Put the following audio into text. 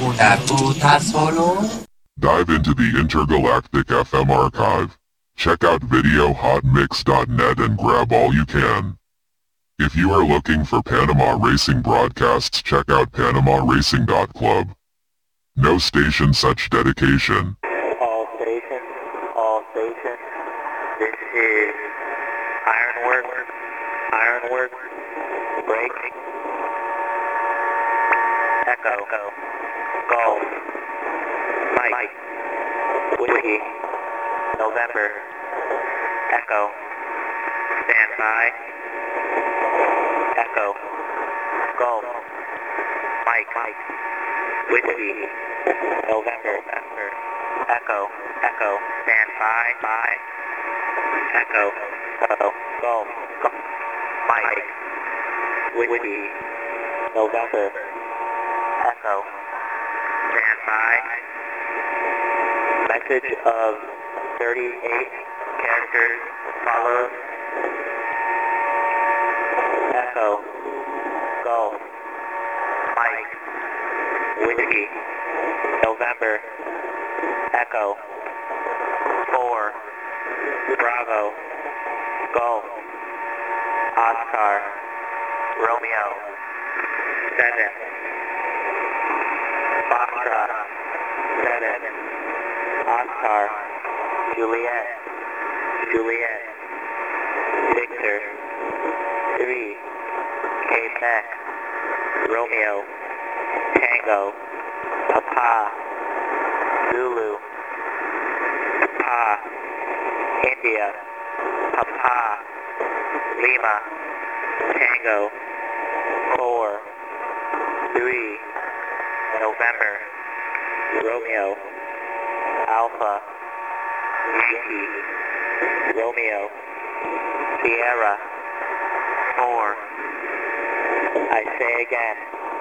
una puta solo? Dive into the intergalactic FM archive. Check out videohotmix.net and grab all you can. If you are looking for Panama Racing broadcasts, check out PanamaRacing.club. No station such dedication. All stations, this is Ironwork, break, Echo, Golf, Mike, Whiskey, November, Echo, stand by, Echo, Golf, Mike, Whiskey, November, Echo, stand by, Echo, Golf, Mike, Whiskey, November, Echo, stand by. Message of 38 characters follows. Echo, Golf, Mike, Whiskey, November, Echo, 4, Bravo, Golf, Oscar, Romeo, 7, Foxtrot, 7, Oscar, Juliet, Victor, 3, Quebec, Romeo, Tango, Papa, Zulu, Papa, India, Papa, Lima, Tango, 4, 3, November, Romeo, Alpha, Yankee, Romeo, Sierra, 4, I say again,